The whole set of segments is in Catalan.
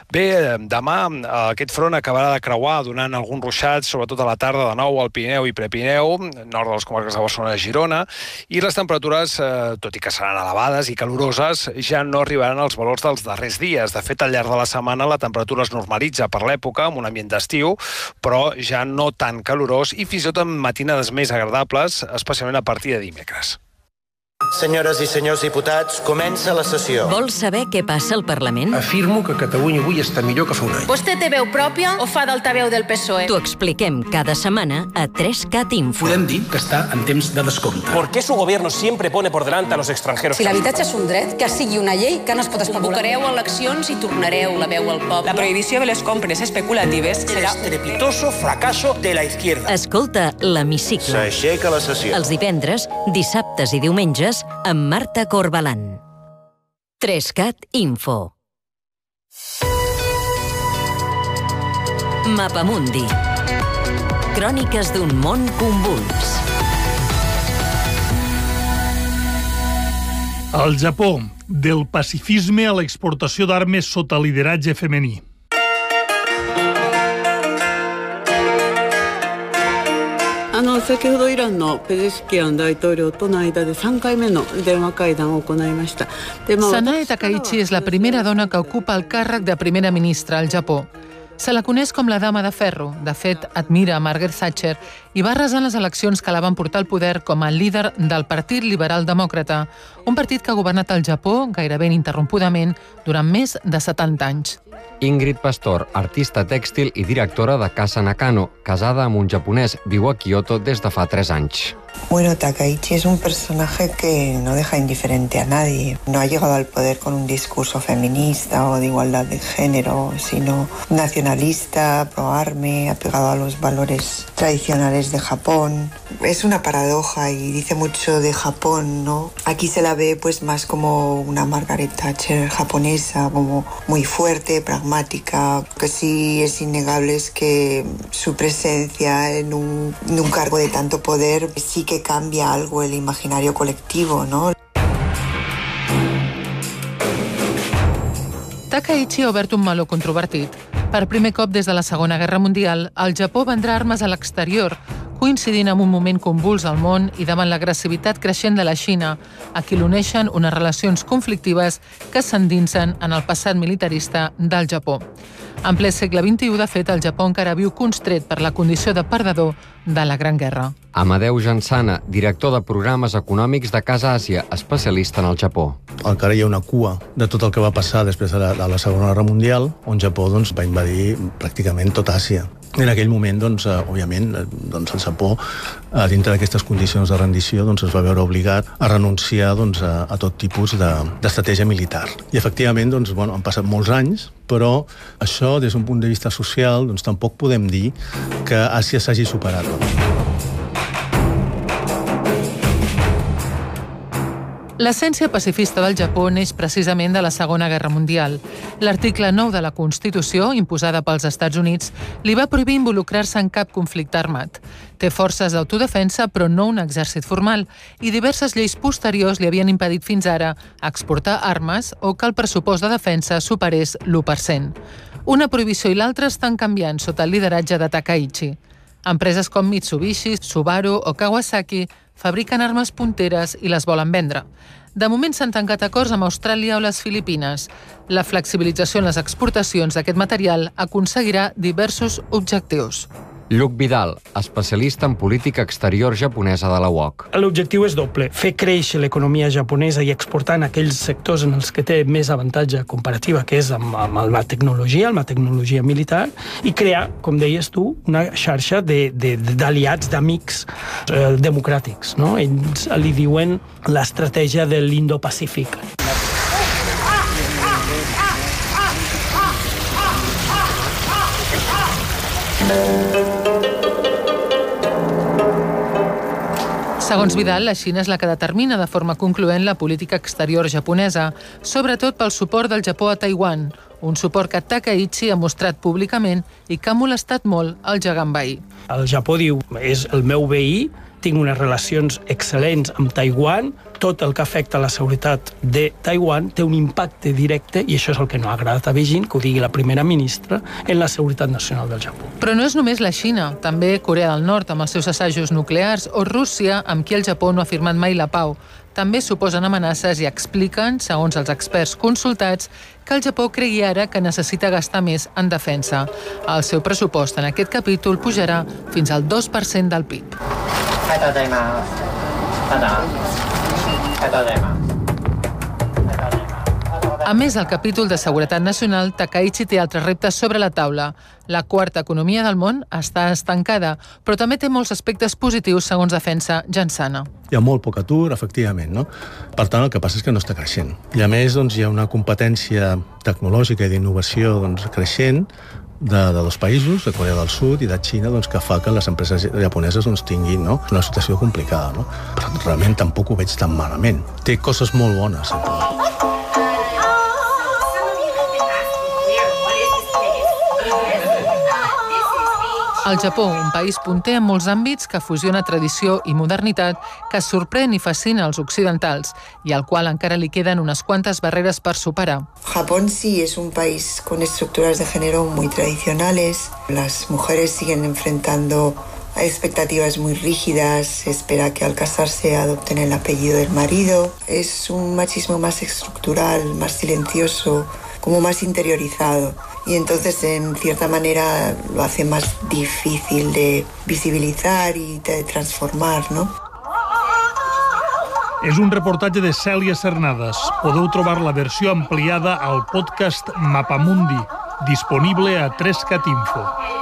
Bé, demà aquest front acabarà de creuar, donant alguns ruixats, sobretot a la tarda, de nou al Pirineu i Prepirineu, nord de les comarques de Barcelona i Girona, i les temperatures, tot i que seran elevades i caloroses, ja no arribaran als valors dels darrers dies. De fet, al llarg de la setmana la temperatura es normalitza per l'època, amb un ambient d'estiu, però ja no tan calorós i fins i tot amb matinades més agradables, especialment a partir de dimecres. Senyores i senyors diputats, comença la sessió. Vols saber què passa al Parlament? Afirmo que Catalunya avui està millor que fa un any. Vostè té veu pròpia o fa d'altaveu del PSOE? T'ho expliquem cada setmana a 3CAT Info. Podem dir que està en temps de descompte. ¿Por qué su gobierno siempre pone por delante a los extranjeros? Si l'habitatge és un dret, que sigui una llei que no es pot especular. Convocareu eleccions i tornareu la veu al poble. La prohibició de les compres especulatives El estrepitoso fracaso de la izquierda. Escolta l'Hemicicle. S'aixeca la sessió. Els divendres, dissabtes i diumenges amb Marta Corbalán. 3CAT Info. Mapamundi. Cròniques d'un món convuls. Al Japó, del pacifisme a l'exportació d'armes sota lideratge femení. Sanae Takaichi és la primera dona que ocupa el càrrec de primera ministra al Japó. Se la coneix com la dama de ferro. De fet, admira Margaret Thatcher i va arrasar les eleccions que la van portar al poder com a líder del Partit Liberal Demòcrata, un partit que ha governat el Japó gairebé ininterrompudament durant més de 70 anys. Ingrid Pastor, artista tèxtil i directora de Casa Nakano, casada amb un japonès, viu a Kyoto des de fa 3 anys. Bueno, Takaichi es un personaje que no deja indiferente a nadie. No ha llegado al poder con un discurso feminista o de igualdad de género, sino nacionalista, pro-arme, apegado a los valores tradicionales de Japón. Es una paradoja y dice mucho de Japón, ¿no? Aquí se la ve pues más como una Margaret Thatcher japonesa, como muy fuerte, pragmática. Lo que sí es innegable es que su presencia en un cargo de tanto poder sí que cambia algo el imaginario colectivo, ¿no? Takaichi ha obert un meló controvertit. Per primer cop des de la Segona Guerra Mundial, el Japó vendrà armes a l'exterior, coincidint amb un moment convuls al món i davant l'agressivitat creixent de la Xina, a qui l'uneixen unes relacions conflictives que s'endinsen en el passat militarista del Japó. En ple segle XXI, de fet, el Japó encara viu constret per la condició de perdedor de la Gran Guerra. Amadeu Jansana, director de programes econòmics de Casa Àsia, especialista en el Japó. Encara hi ha una cua de tot el que va passar després de la Segona Guerra Mundial, on Japó va invadir pràcticament tota Àsia. En aquell moment, òbviament, el Japó, dintre d'aquestes condicions de rendició, es va veure obligat a renunciar a tot tipus d'estratègia militar. I, efectivament, han passat molts anys, però això, des d'un punt de vista social, tampoc podem dir que Àsia s'hagi superat. L'essència pacifista del Japó neix precisament de la Segona Guerra Mundial. L'article 9 de la Constitució, imposada pels Estats Units, li va prohibir involucrar-se en cap conflicte armat. Té forces d'autodefensa, però no un exèrcit formal, i diverses lleis posteriors li havien impedit fins ara exportar armes o que el pressupost de defensa superés l'1%. Una prohibició i l'altra estan canviant sota el lideratge de Takaichi. Empreses com Mitsubishi, Subaru o Kawasaki fabriquen armes punteres i les volen vendre. De moment s'han tancat acords amb Austràlia o les Filipines. La flexibilització en les exportacions d'aquest material aconseguirà diversos objectius. Lluc Vidal, especialista en política exterior japonesa de la UOC. L'objectiu és doble, fer créixer l'economia japonesa i exportar en aquells sectors en els que té més avantatge comparativa, que és amb la tecnologia militar, i crear, com deies tu, una xarxa d'aliats, d'amics democràtics. Ells li diuen l'estratègia de l'Indo-Pacífic. Segons Vidal, la Xina és la que determina de forma concloent la política exterior japonesa, sobretot pel suport del Japó a Taiwan, un suport que Takaichi ha mostrat públicament i que ha molestat molt el gegant veí. El Japó diu, és el meu veí tinc unes relacions excel·lents amb Taiwan, tot el que afecta a la seguretat de Taiwan té un impacte directe, i això és el que no ha agradat a Beijing, que ho digui la primera ministra, en la seguretat nacional del Japó. Però no és només la Xina, també Corea del Nord amb els seus assajos nuclears o Rússia, amb qui el Japó no ha firmat mai la pau. També suposen amenaces i expliquen, segons els experts consultats, que el Japó cregui ara que necessita gastar més en defensa. El seu pressupost en aquest capítol pujarà fins al 2% del PIB. A més del capítol de seguretat nacional, Takaichi té altres reptes sobre la taula. La quarta economia del món està estancada, però també té molts aspectes positius, segons defensa Jansana. Hi ha molt poc atur, efectivament, no? Per tant, el que passa és que no està creixent. I a més, doncs, hi ha una competència tecnològica i d'innovació creixent de dos països, de Corea del Sud i de Xina, que fa que les empreses japoneses tinguin una situació complicada. No? Però realment tampoc ho veig tan malament. Té coses molt bones. El Japó, un país punter en molts àmbits que fusiona tradició i modernitat, que sorprèn i fascina els occidentals i al qual encara li queden unes quantes barreres per superar. Japón sí es un país con estructuras de género muy tradicionales. Las mujeres siguen enfrentando a expectativas muy rígidas. Se espera que al casarse adopten el apellido del marido. Es un machismo más estructural, más silencioso, como más interiorizado. Y entonces, en cierta manera, lo hace más difícil de visibilitzar i de transformar, no? És un reportatge de Cèlia Cernades. Podeu trobar la versió ampliada al podcast Mapamundi, disponible a 3cat Info.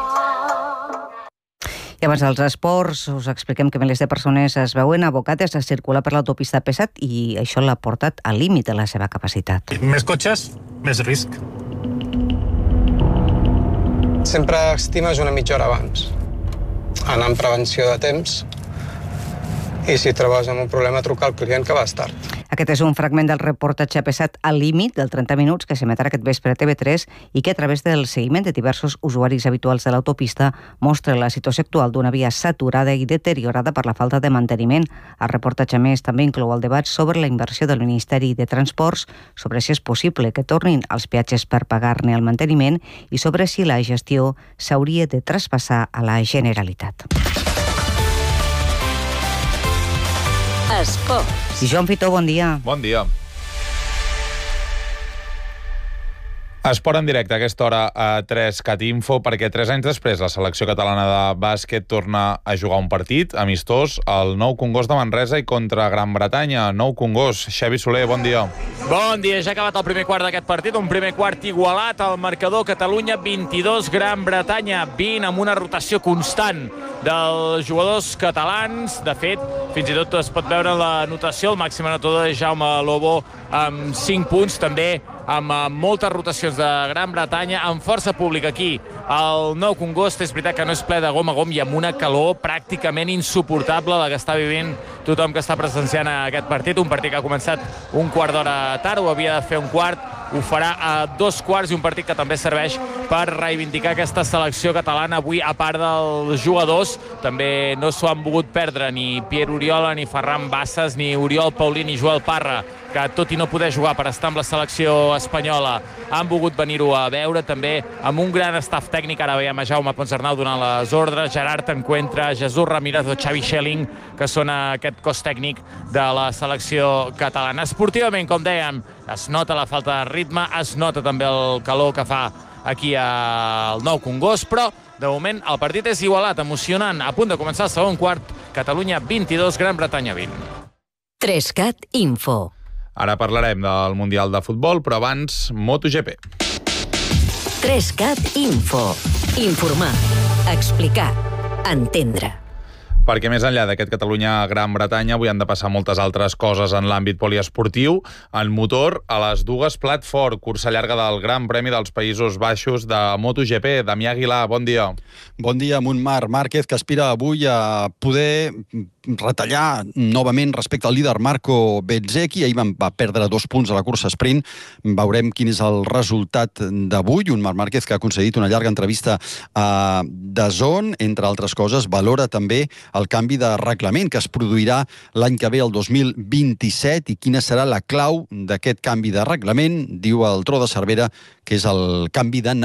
I abans dels esports, us expliquem que milers de persones es veuen abocades a circular per l'autopista pesat i això l'ha portat al límit de la seva capacitat. Més cotxes, més risc. Sempre estimes una mitja hora abans, anar en prevenció de temps i si trobes amb un problema trucar al client que va tard. Aquest és un fragment del reportatge pesat al límit del 30 minuts que s'emetrà aquest vespre a TV3 i que a través del seguiment de diversos usuaris habituals de l'autopista mostra la situació actual d'una via saturada i deteriorada per la falta de manteniment. El reportatge més també inclou el debat sobre la inversió del Ministeri de Transports, sobre si és possible que tornin els peatges per pagar-ne el manteniment i sobre si la gestió s'hauria de traspassar a la Generalitat. Esports. I Joan Fitó, bon dia. Bon dia. Esport en directe a aquesta hora a 3cat Info, perquè 3 anys després la selecció catalana de bàsquet torna a jugar un partit amistós al Nou Congost de Manresa i contra Gran Bretanya. Nou Congost. Xavi Soler, bon dia. Bon dia, ja ha acabat el primer quart d'aquest partit, un primer quart igualat al marcador. Catalunya 22, Gran Bretanya 20, amb una rotació constant dels jugadors catalans. De fet, fins i tot es pot veure la notació, el màxim anotador és Jaume Lobo amb 5 punts, també amb moltes rotacions de Gran Bretanya, amb força públic aquí al Nou Congost. És veritat que no és ple de gom a gom i amb una calor pràcticament insuportable la que està vivint tothom que està presenciant aquest partit. Un partit que ha començat un quart d'hora tard, ho havia de fer un quart, ho farà a 2 quarts, i un partit que també serveix per reivindicar aquesta selecció catalana. Avui, a part dels jugadors, també no s'ho han volgut perdre ni Pierre Oriola, ni Ferran Bassas, ni Oriol Paulí, ni Joel Parra, que tot i no poder jugar per estar amb la selecció espanyola, han volgut venir-ho a veure, també amb un gran staff tècnic. Ara veiem a Jaume Ponsarnau donant les ordres, Gerard Encuentra, Jesús Ramírez o Xavi Schelling, que són aquest cos tècnic de la selecció catalana. Esportivament, com dèiem, es nota la falta de ritme, es nota també el calor que fa aquí al Nou Congost, però de moment el partit és igualat, emocionant, a punt de començar el segon quart. Catalunya 22, Gran Bretanya 20. 3cat Info. Ara parlarem del Mundial de Futbol, però abans, MotoGP. 3cat Info. Informar, explicar, entendre. Perquè més enllà d'aquest Catalunya-Gran Bretanya, avui han de passar moltes altres coses en l'àmbit poliesportiu. En motor, a les dues, plat fort, cursa llarga del Gran Premi dels Països Baixos de MotoGP. Damià Aguilar, bon dia. Bon dia, amb un Marc Márquez que aspira avui a poder retallar novament respecte al líder Marco Bezzecchi. Ahir va perdre 2 punts a la cursa sprint. Veurem quin és el resultat d'avui. Un Marc Márquez que ha concedit una llarga entrevista a DAZN. Entre altres coses, valora també el canvi de reglament que es produirà l'any que ve, el 2027, i quina serà la clau d'aquest canvi de reglament. Diu el Tro de Cervera que és el canvi de